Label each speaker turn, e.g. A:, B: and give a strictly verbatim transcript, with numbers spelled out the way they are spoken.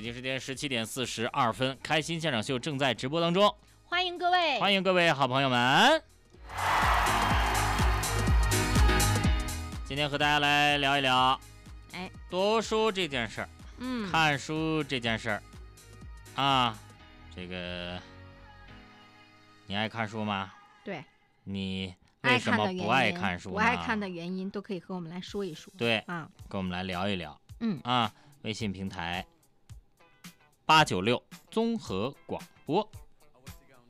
A: 京时间十七点四十二分，开心现场秀正在直播当中，
B: 欢迎各位，
A: 欢迎各位好朋友们。今天和大家来聊一聊，
B: 哎，
A: 读书这件事儿，
B: 嗯，
A: 看书这件事儿，啊，这个你爱看书吗？
B: 对，
A: 你为什么不爱看书呢？
B: 不爱看的原因都可以和我们来说一说。
A: 对
B: 啊，
A: 跟我们来聊一聊。
B: 嗯
A: 啊，微信平台八九六综合广播